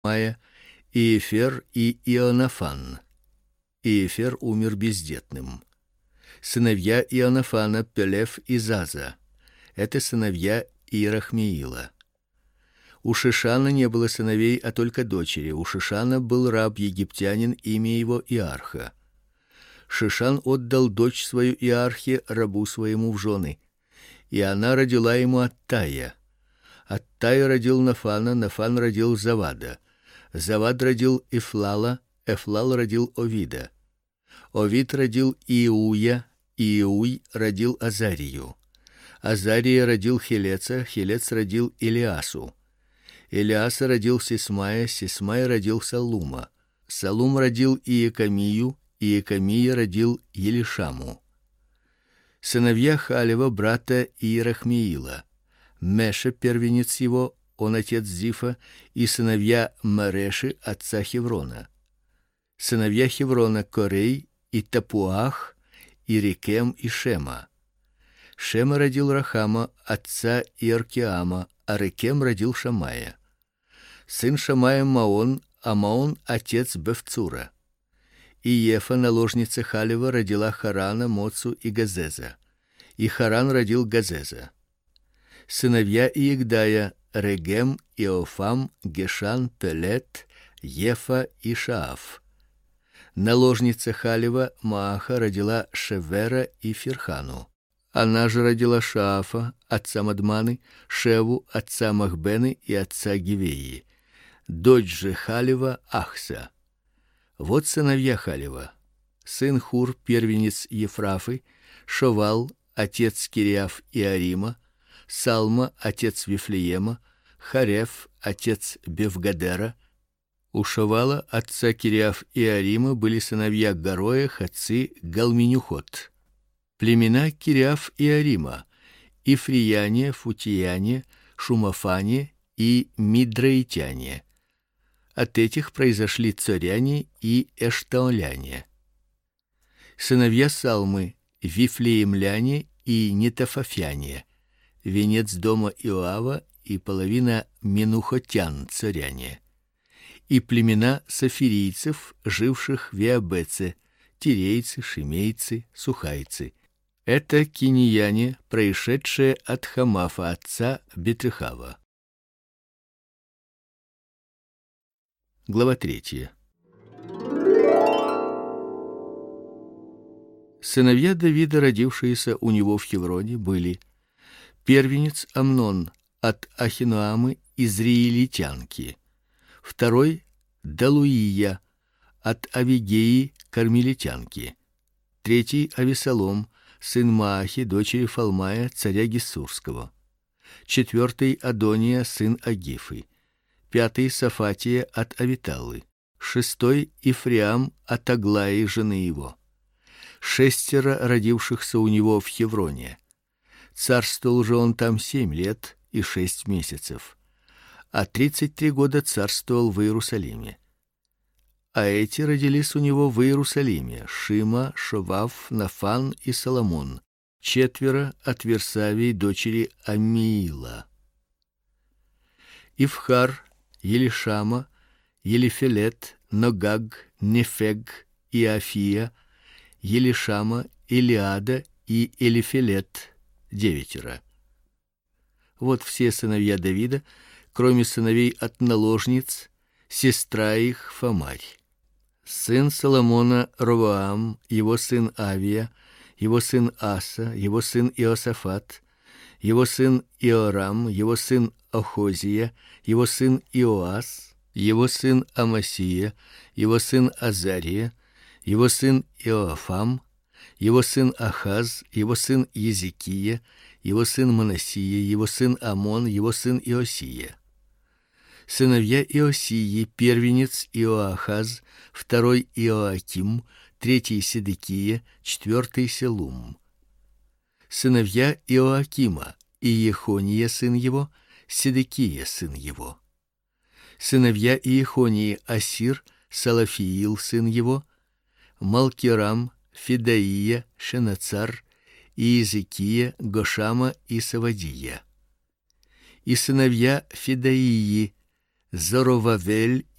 Майя, Иефер и Ионафан. Иефер умер бездетным. Сыновья Ионафана Пелев и Заза. Это сыновья Иерахмеила. У Шишана не было сыновей, а только дочери. У Шишана был раб египтянин, имя его Иарха. Шишан отдал дочь свою Иархе, рабу своему в жены, и она родила ему Аттая. Аттай родил Нафана, Нафан родил Завада. Завад родил Эфлала, Эфлал родил Овида. Овид родил Иуя, Иуй родил Азарию. Азария родил Хелеца, Хелец родил Илиасу. Илиаса родил Сисмая, Сисмай родил Салума. Салум родил Иекамию, Иекамия родил Елишаму. Сыновья Халева, брата Иерахмеила. Меша, первенец его, он отец Зифа, и сыновья Мареши, отца Хеврона. Сыновья Хеврона Корей и Тапуах, и Рекем и Шема. Шема родил Рахама, отца Иоркеама, а Рекем родил Шамая. Сын Шамая Маон, а Маон отец Бевцура. И Ефа, наложница Халева, родила Харана, Моцу и Газеза. И Харан родил Газеза. Сыновья Иегдая Регем, Иофам, Гешан, Пелет, Ефа и Шааф. Наложница Халева Мааха родила Шевера и Фирхану. Она же родила Шаафа, отца Мадманы, Шеву, отца Махбены и отца Гивеи. Дочь же Халева Ахса. Вот сыновья Халева: сын Хур, первенец Ефрафы, Шовал, отец Кириаф и Арима, Салма, отец Вифлеема, Хареф, отец Бевгадера. У Шовала, отца Кириаф и Арима, были сыновья Гороя, отцы Галминюхот. Племена Кириаф и Арима: Ифрияне, Футияне, Шумафане и Мидраитяне. От этих произошли цоряне и эштаоляне. Сыновья Салмы: Вифлеемляне и Нетофафяне, венец дома Иоава и половина менухотян, цоряне. И племена сафирийцев, живших в Иабеце: тирейцы, шимейцы, сухайцы. Это кинияне, происшедшие от Хамафа, отца Бетрехава. Глава 3. Сыновья Давида, родившиеся у него в Хевроне, были: первенец Амнон от Ахинуамы израилитянки, второй Далуия от Авигеи кармелитянки, третий Авесалом, сын Маахи, дочери Фалмая, царя Гессурского, четвертый Адония, сын Агифы, пятый Сафатия от Авиталы, шестой Ифриам от Аглаи, жены его. Шестеро родившихся у него в Хевроне. Царствовал же он там 7 лет и 6 месяцев, а 33 года царствовал в Иерусалиме. А эти родились у него в Иерусалиме: Шима, Шовав, Нафан и Соломон, четверо от Версавии, дочери Амиила. Ифхар, Елишама, Елифелет, Ногаг, Нефег и Афия, Елишама, Илиада и Элифелет, 9. Вот все сыновья Давида, кроме сыновей от наложниц, сестра их Фамарь. Сын Соломона Ровоам, его сын Авия, его сын Аса, его сын Иосафат, его сын Иорам, его сын Охозия, его сын Иоас, его сын Амасия, его сын Азария, его сын Иоафам, его сын Ахаз, его сын Езекия, его сын Манассия, его сын Амон, его сын Иосия. Сыновья Иосии: первенец Иоахаз, второй Иоаким, третий Седекия, четвертый Селум. Сыновья Иоакима: Иехония сын его, Седекия сын его. Сыновья Иехонии: Асир, Салафиил сын его, Малкирам, Федаия, Шенацар, Иезекия, Гошама и Савадия. И сыновья Федаии: Зоровавель